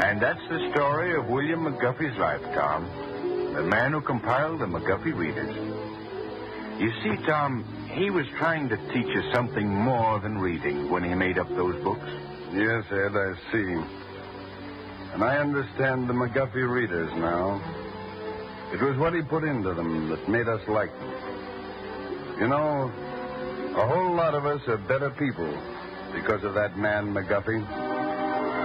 And that's the story of William McGuffey's life, Tom. The man who compiled the McGuffey Readers. You see, Tom, he was trying to teach us something more than reading when he made up those books. Yes, Ed, I see. And I understand the McGuffey Readers now. It was what he put into them that made us like them. You know, a whole lot of us are better people because of that man, McGuffey.